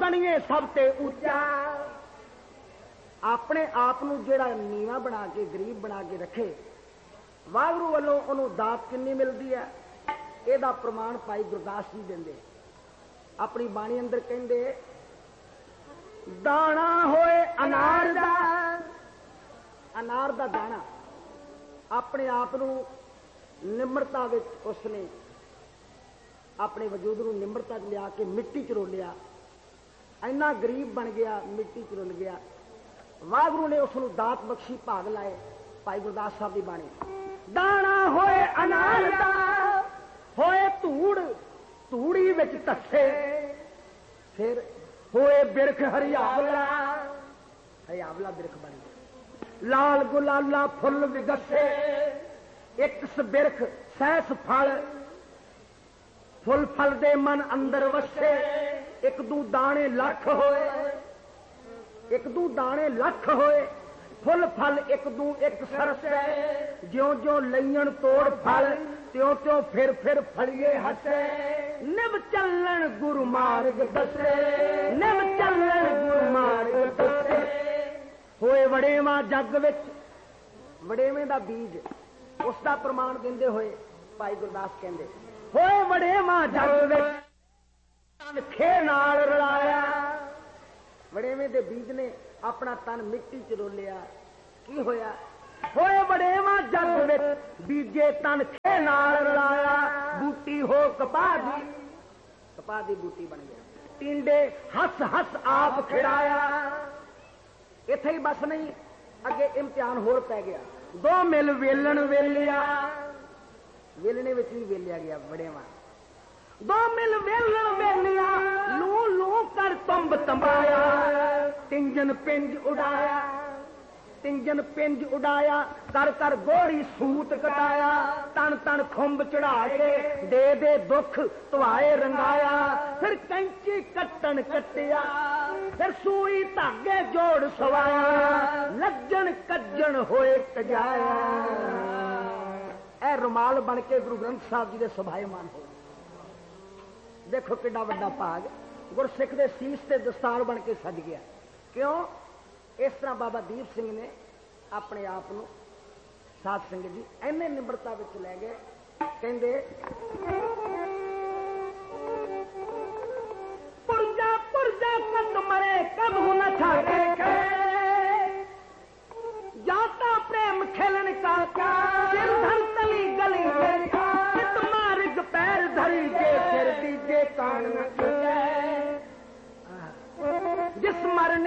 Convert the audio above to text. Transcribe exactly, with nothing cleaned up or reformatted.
बनिए सब ते ऊंचा। अपने आप नूं जिहड़ा नीवा बना के गरीब बना के रखे, वाहगुरू वालों उन्होंने दात कितनी मिलती है, यदा प्रमाण भाई गुरदास जी देंदे। अपनी बाणी अंदर कहंदे दाना होए अनार दा, अनार दा दाना अपने आप नूं निम्रता विच उसने अपने वजूद नूं निम्रता च लिया के मिट्टी च रोलिया, इन्ना गरीब बन गया, मिट्टी च रुल गया। वाहगुरू ने उसनूं दात बख्शी, भाग लाए। भाई गुरदास साहब की बाणी, दाना होए अनार दा होए धूड़, धूड़ी विच तस्से, फिर होए बिरख हरियावला, हरियावला बिरख बन गया। लाल गुलाला फुल विगसे, एक बिरख सहस फल, फुल फल दे मन अंदर वसे। एक दू दाने लख होए, एक दू दाने लख होए, फुल फल एक दू एक सरसे। ज्यों ज्यों लईन तोड़ फल, त्यों त्यों फिर फिर फलिए हसे। निभ चलन गुरु मार्ग दसे, निभ चलन गुरु मार्ग दसे। होए वड़ेवा जग विच, वड़ेवे दा बीज उसका प्रमाण देंदे होए भाई गुरदास कहंदे, होए वड़ेवा जग विच तन खे नाल रलाया। वड़ेवे दे बीज ने अपना तन मिट्टी च रोलिया, की होया? होए वड़ेवा जग विच बीजे तन खे नाल रलाया। बूटी हो कपाह दी, कपाह दी बूटी बन गया। टिंडे हस हस आप खिड़ाया। इत्थे ही बस नहीं, अगे इम्तिहान होर पै गया। दो मिल वेलन वेलिया, वेलने विच भी वेलिया गया वड़ेवा। दो मिल वेलन वेलिया, लू लू कर तुंब तंबाया। तिंजन पिंज उड़ाया, तिंजन पिंज उड़ाया, कर कर गोरी सूत कटाया। तन तन खुंब चढ़ा के दे दे दुख तुआए रंगाया। फिर कैंची कट्टन कटिया, फिर सुई धागे जोड़ सवाया। लज्जन कज्जन होए कजाया। ए रुमाल बन के गुरु ग्रंथ साहब जी के सभाएमान हो। देखो किड्डा वड्डा भाग, गुरसिख दे सीस ते दस्तार बन के सज गया। क्यों? इस तरह बाबा दीप सिंह ने अपने आप को साध संगत जी इन्ने निम्रता विच लै गए। कहंदे पुरजा पुरजा कद मरे कब न छाड़े के, जाता प्रेम खेलन का सिर धर तली गली चित मार्ग पैर धरी जे सिर दीजे कान जिस मरने